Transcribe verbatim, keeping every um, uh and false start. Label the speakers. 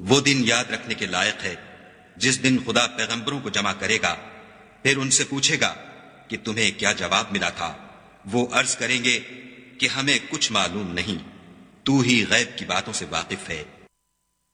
Speaker 1: वो दिन याद रखने के लायक है जिस दिन खुदा पैगंबरों को जमा करेगा, फिर उनसे पूछेगा कि तुम्हें क्या जवाब मिला था। वो अर्ज करेंगे कि हमें कुछ मालूम नहीं, तू ही गैब की बातों से वाकिफ है।